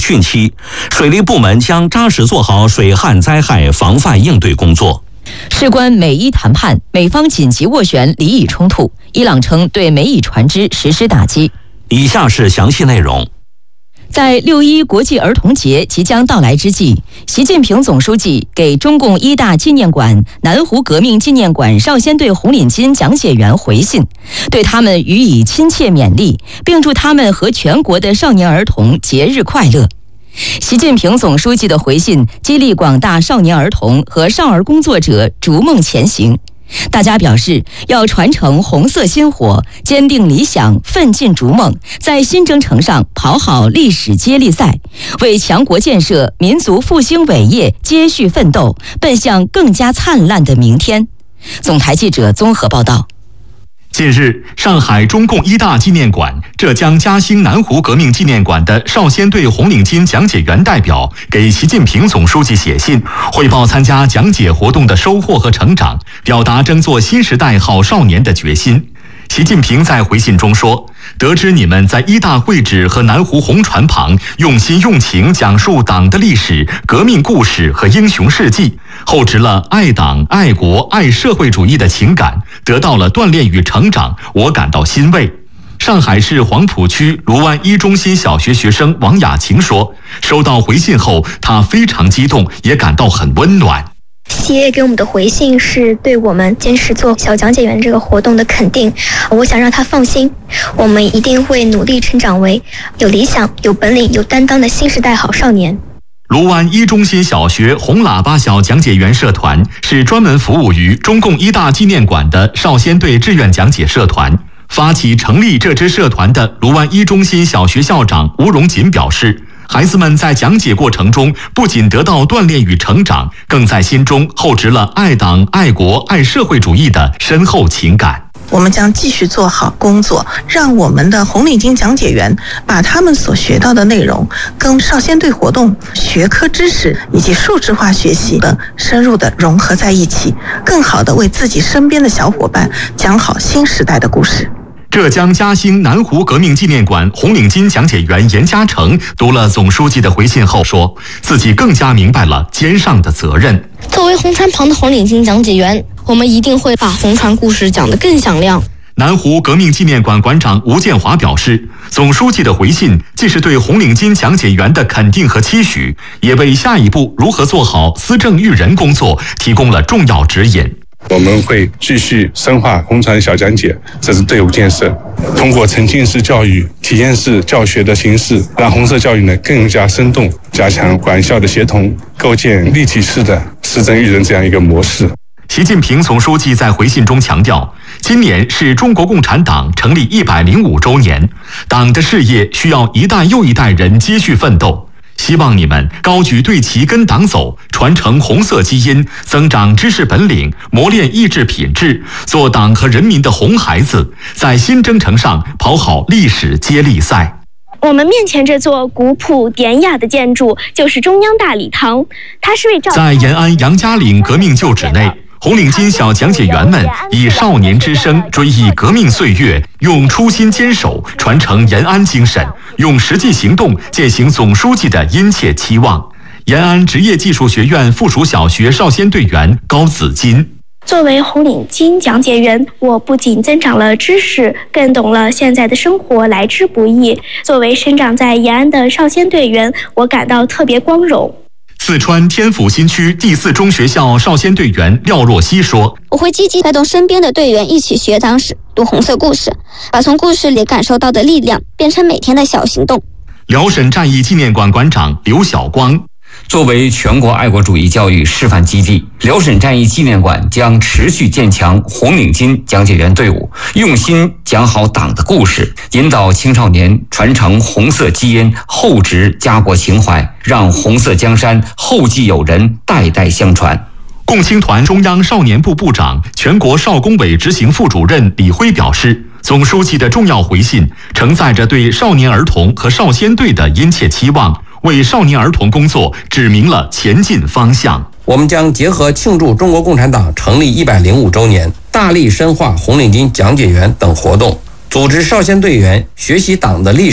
汛期，水利部门将扎实做好水旱灾害防范应对工作。 事关美伊谈判，美方紧急斡旋黎以冲突，伊朗称对美以船只实施打击。 以下是详细内容。 在6·1国际儿童节即将到来之际，习近平总书记给中共一大纪念馆、南湖革命纪念馆少先队红领巾讲解员回信，对他们予以亲切勉励，并祝他们和全国的少年儿童节日快乐。习近平总书记的回信激励广大少年儿童和少儿工作者逐梦前行。大家表示要传承红色薪火，坚定理想，奋进逐梦，在新征程上跑好历史接力赛，为强国建设、民族复兴伟业接续奋斗，奔向更加灿烂的明天。总台记者综合报道。 近日，上海中共一大纪念馆、浙江嘉兴南湖革命纪念馆的少先队红领巾讲解员代表给习近平总书记写信，汇报参加讲解活动的收获和成长，表达争做新时代好少年的决心。习近平在回信中说，得知你们在一大会址和南湖红船旁用心用情讲述党的历史、革命故事和英雄事迹，厚植了爱党、爱国、爱社会主义的情感，得到了锻炼与成长，我感到欣慰。上海市黄浦区卢湾一中心小学学生王雅晴说，收到回信后，她非常激动，也感到很温暖。 企业给我们的回信是对我们坚持做小讲解员这个活动的肯定，我想让他放心，我们一定会努力成长为有理想、有本领、有担当的新时代好少年。 卢湾一中心小学红喇叭小讲解员社团是专门服务于中共一大纪念馆的少先队志愿讲解社团。发起成立这支社团的卢湾一中心小学校长吴荣锦表示，孩子们在讲解过程中不仅得到锻炼与成长，更在心中厚植了爱党、爱国、爱社会主义的深厚情感。 我们将继续做好工作，让我们的红领巾讲解员把他们所学到的内容跟少先队活动、学科知识以及数字化学习等深入的融合在一起，更好地为自己身边的小伙伴讲好新时代的故事。 浙江嘉兴南湖革命纪念馆红领巾讲解员严嘉诚读了总书记的回信后说，自己更加明白了肩上的责任。 作为红船旁的红领巾讲解员，我们一定会把红船故事讲得更响亮。 南湖革命纪念馆馆长吴建华表示，总书记的回信既是对红领巾讲解员的肯定和期许，也为下一步如何做好思政育人工作提供了重要指引。 我们会继续深化红船小讲解，这是队伍建设。通过沉浸式教育、体验式教学的形式，让红色教育呢更加生动，加强管校的协同，构建立体式的思政育人这样一个模式。 习近平总书记在回信中强调，今年是中国共产党成立105周年，党的事业需要一代又一代人接续奋斗。希望你们高举队旗跟党走，传承红色基因，增长知识本领，磨练意志品质，做党和人民的红孩子，在新征程上跑好历史接力赛。 我们面前这座古朴典雅的建筑就是中央大礼堂，它是为在延安杨家岭革命旧址内，红领巾小讲解员们以少年之声追忆革命岁月，用初心坚守传承延安精神，用实际行动践行总书记的殷切期望。延安职业技术学院附属小学少先队员高子金， 作为红领巾讲解员，我不仅增长了知识，更懂了现在的生活来之不易。作为生长在延安的少先队员，我感到特别光荣。 四川天府新区第4中学校少先队员廖若曦说， 我会积极带动身边的队员一起学党史、读红色故事，把从故事里感受到的力量变成每天的小行动。 辽沈战役纪念馆馆长刘晓光， 作为全国爱国主义教育示范基地，辽沈战役纪念馆将持续建强红领巾讲解员队伍，用心讲好党的故事，引导青少年传承红色基因，厚植家国情怀，让红色江山后继有人，代代相传。 共青团中央少年部部长、全国少工委执行副主任李辉表示，总书记的重要回信承载着对少年儿童和少先队的殷切期望，为少年儿童工作指明了前进方向。 我们将结合庆祝中国共产党成立105周年，大力深化红领巾讲解员等活动，组织少先队员学习党的历史，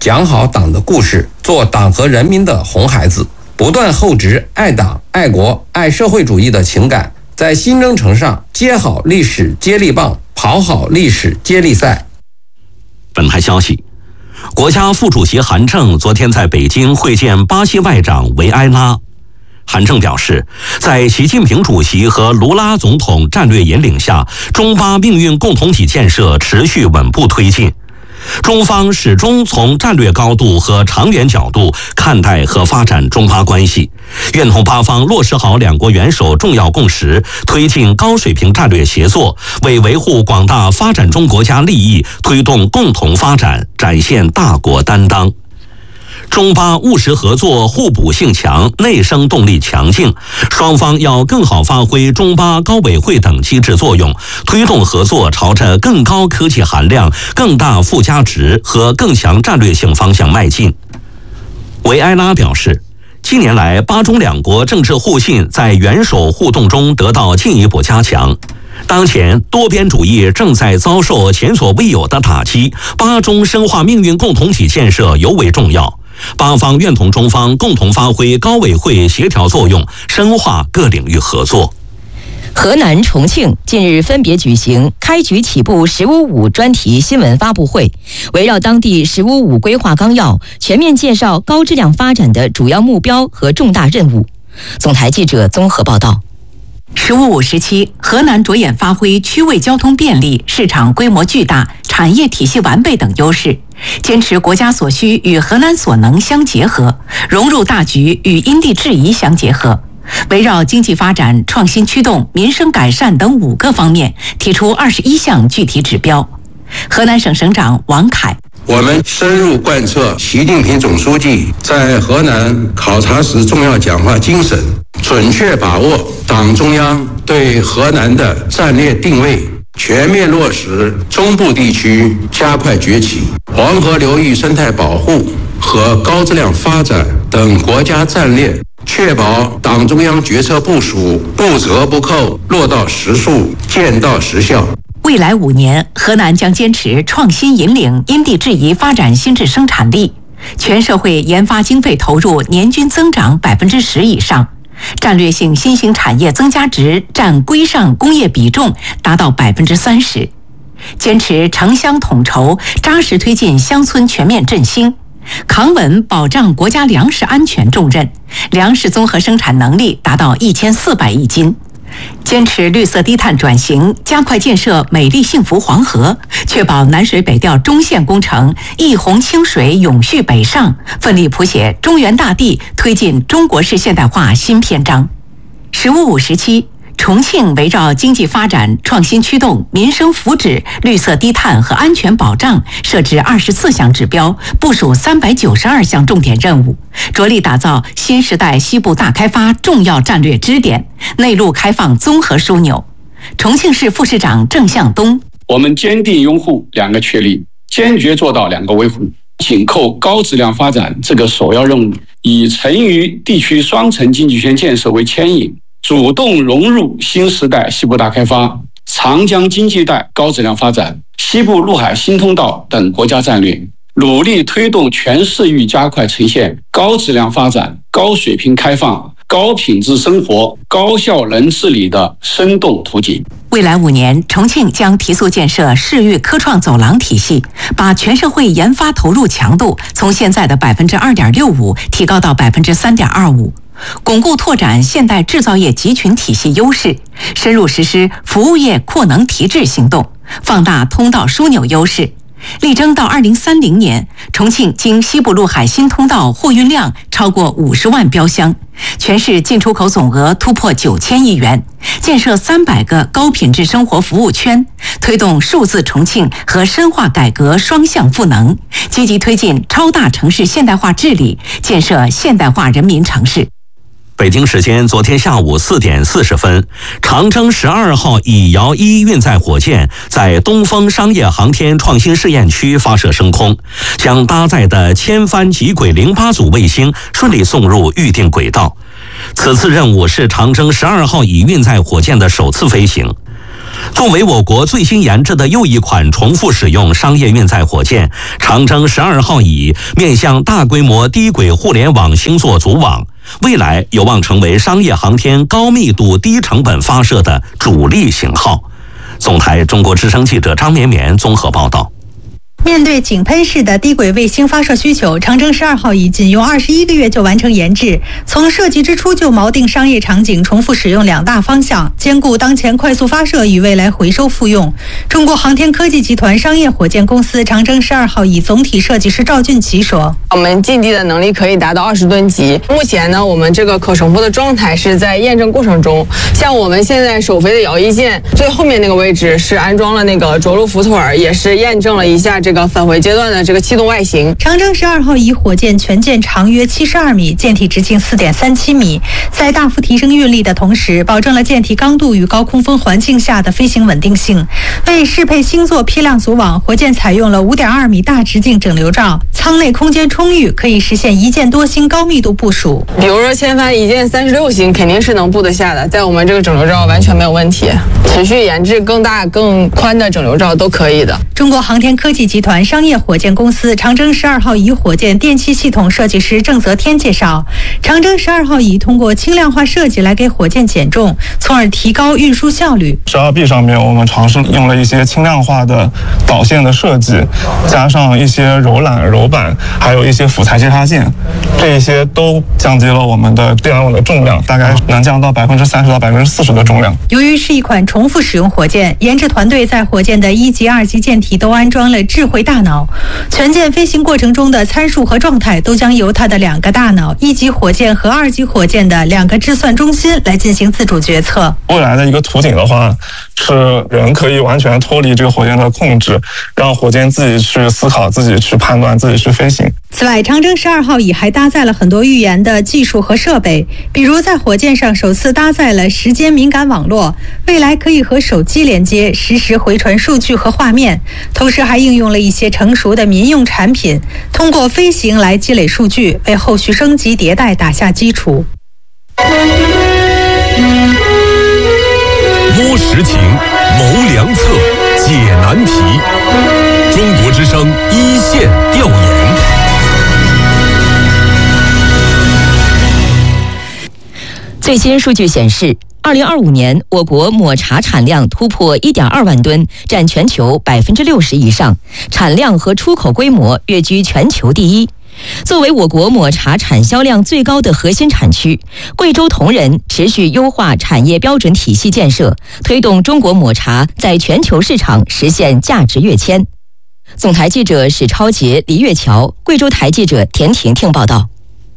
讲好党的故事，做党和人民的红孩子，不断厚植爱党、爱国、爱社会主义的情感，在新征程上接好历史接力棒，跑好历史接力赛。 本台消息，国家副主席韩正昨天在北京会见巴西外长维埃拉。韩正表示，在习近平主席和卢拉总统战略引领下，中巴命运共同体建设持续稳步推进。中方始终从战略高度和长远角度看待和发展中巴关系，愿同巴方落实好两国元首重要共识，推进高水平战略协作，为维护广大发展中国家利益、推动共同发展展现大国担当。中巴务实合作互补性强，内生动力强劲，双方要更好发挥中巴高委会等机制作用，推动合作朝着更高科技含量、更大附加值和更强战略性方向迈进。维埃拉表示，近年来巴中两国政治互信在元首互动中得到进一步加强。当前多边主义正在遭受前所未有的打击，巴中深化命运共同体建设尤为重要。巴方愿同中方共同发挥高委会协调作用，深化各领域合作。 河南、重庆近日分别举行开局起步“十五五”专题新闻发布会，围绕当地“十五五”规划纲要，全面介绍高质量发展的主要目标和重大任务。总台记者综合报道。 “15+5”时期，河南着眼发挥区位交通便利、市场规模巨大、产业体系完备等优势，坚持国家所需与河南所能相结合，融入大局与因地制宜相结合。围绕经济发展、创新驱动、民生改善等5个方面，提出21项具体指标。河南省省长王凯： 我们深入贯彻习近平总书记在河南考察时重要讲话精神，准确把握党中央对河南的战略定位，全面落实中部地区加快崛起、黄河流域生态保护和高质量发展等国家战略，确保党中央决策部署不折不扣，落到实处，见到实效。 未来5年，河南将坚持创新引领、因地制宜发展新质生产力，全社会研发经费投入年均增长10%以上，战略性新兴产业增加值占规上工业比重达到30%，坚持城乡统筹，扎实推进乡村全面振兴，扛稳保障国家粮食安全重任，粮食综合生产能力达到1400亿斤。坚持绿色低碳转型，加快建设美丽幸福黄河，确保南水北调中线工程一洪清水永续北上，奋力谱写中原大地推进中国式现代化新篇章。“15+5”时期，重庆围绕经济发展、创新驱动、民生福祉、绿色低碳和安全保障，设置24项指标，部署392项重点任务，着力打造新时代西部大开发重要战略支点、内陆开放综合枢纽。重庆市副市长郑向东： 我们坚定拥护2个确立，坚决做到2个维护，紧扣高质量发展这个首要任务，以成渝地区双城经济圈建设为牵引，主动融入新时代西部大开发、长江经济带高质量发展、西部陆海新通道等国家战略，努力推动全市域加快呈现高质量发展、高水平开放、高品质生活、高效能治理的生动图景。 未来5年，重庆将提速建设市域科创走廊体系，把全社会研发投入强度从现在的2.65%提高到3.25%。巩固拓展现代制造业集群体系优势，深入实施服务业扩能提质行动，放大通道枢纽优势，力争到2030年，重庆经西部陆海新通道货运量超过50万标箱，全市进出口总额突破9000亿元，建设300个高品质生活服务圈，推动数字重庆和深化改革双向赋能，积极推进超大城市现代化治理，建设现代化人民城市。 北京时间昨天下午4点40分，长征12号乙遥1运载火箭在东风商业航天创新试验区发射升空，将搭载的千帆极轨08组卫星顺利送入预定轨道。此次任务是长征12号乙运载火箭的首次飞行。 作为我国最新研制的又一款重复使用商业运载火箭，长征12号乙面向大规模低轨互联网星座组网，未来有望成为商业航天高密度低成本发射的主力型号。总台中国之声记者张绵绵综合报道。 面对井喷式的低轨卫星发射需求，长征12号乙仅用21个月就完成研制。从设计之初就锚定商业场景重复使用两大方向，兼顾当前快速发射与未来回收复用。中国航天科技集团商业火箭公司长征12号乙总体设计师赵俊奇说：“ 我们近地的能力可以达到20吨级。目前呢，我们这个可重复的状态是在验证过程中。像我们现在首飞的摇曳舰最后面那个位置是安装了那个着陆浮腿，也是验证了一下这个返回阶段的这个气动外形。 长征12号乙火箭全舰长约72米，舰体直径4.37米，在大幅提升运力的同时，保证了舰体刚度与高空风环境下的飞行稳定性。为适配星座批量组网，火箭采用了5.2米大直径整流罩，舱内空间充裕，可以实现一箭多星高密度部署。 比如说千帆一箭36星，肯定是能布得下的，在我们这个整流罩完全没有问题。持续研制更大更宽的整流罩都可以的。 中国航天科技集团商业火箭公司长征12号乙火箭电气系统设计师郑泽天介绍，长征12号乙通过轻量化设计来给火箭减重，从而提高运输效率。 12B 上面我们尝试用了一些轻量化的导线的设计，加上一些柔缆、柔板，还有一些辅材接插件，这一些都降低了我们的电网的重量，大概能降到30%到40%的重量。 由于是一款重复使用火箭，研制团队在火箭的1级、2级舰体都安装了智慧大脑，全舰飞行过程中的参数和状态都将由它的2个大脑，1级火箭和2级火箭的2个计算中心来进行自主决策。 未来的一个图景的话，是人可以完全脱离这个火箭的控制，让火箭自己去思考、自己去判断、自己去飞行。 此外，长征12号乙还搭载了很多预研的技术和设备，比如在火箭上首次搭载了时间敏感网络，未来可以和手机连接，实时回传数据和画面。同时还应用了一些成熟的民用产品，通过飞行来积累数据，为后续升级迭代打下基础。 摸实情，谋良策，解难题。中国之声一线调研。 最新数据显示，2025年我国抹茶产量突破1.2万吨，占全球60%以上，产量和出口规模跃居全球第一。作为我国抹茶产销量最高的核心产区，贵州铜仁持续优化产业标准体系建设，推动中国抹茶在全球市场实现价值跃迁。总台记者史超杰、黎月桥，贵州台记者田婷婷报道。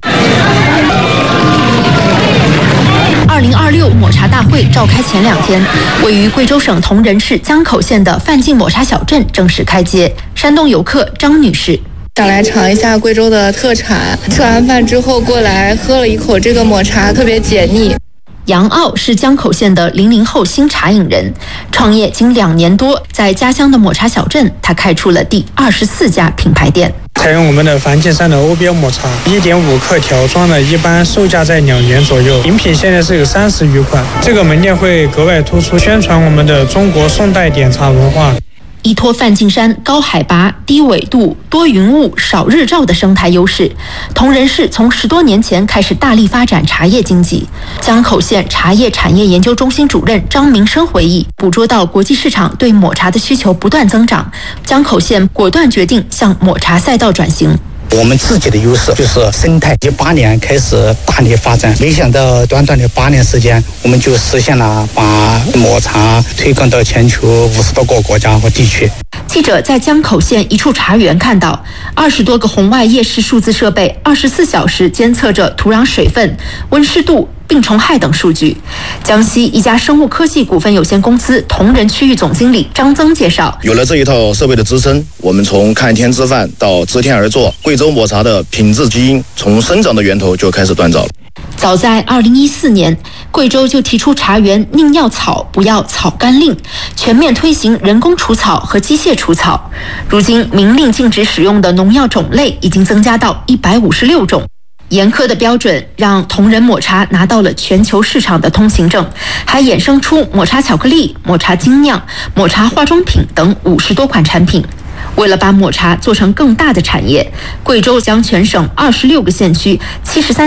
2026抹茶大会召开前2天，位于贵州省铜仁市江口县的范进抹茶小镇正式开街。山东游客张女士。 想来尝一下贵州的特产，吃完饭之后过来喝了一口这个抹茶，特别解腻。 杨傲是江口县的00后新茶饮人，创业仅2年多，在家乡的抹茶小镇，他开出了第24家品牌店。 采用我们的梵净山的欧标抹茶，1.5克条装的，一般售价在2元左右。饮品现在是有30余款，这个门店会格外突出，宣传我们的中国宋代点茶文化。 依托梵净山高海拔、低纬度、多云雾、少日照的生态优势，铜仁市从10多年前开始大力发展茶叶经济。江口县茶叶产业研究中心主任张明生回忆，捕捉到国际市场对抹茶的需求不断增长，江口县果断决定向抹茶赛道转型。 我们自己的优势就是生态，18年开始大力发展，没想到短短的8年时间，我们就实现了把抹茶推广到全球50多个国家和地区。 记者在江口县一处茶园看到，20多个红外夜视数字设备24小时监测着土壤水分、温湿度、病虫害等数据。江西一家生物科技股份有限公司铜仁区域总经理张增介绍， 有了这一套设备的支撑，我们从看天吃饭到知天而作，贵州抹茶的品质基因从生长的源头就开始锻造了。 早在2014年，贵州就提出茶园宁要草不要草甘令，全面推行人工除草和机械除草。如今明令禁止使用的农药种类已经增加到156种。 严苛的标准让同仁抹茶拿到了全球市场的通行证，还衍生出抹茶巧克力、抹茶精酿、抹茶化妆品等50多款产品。为了把抹茶做成更大的产业，贵州将全省26个县区73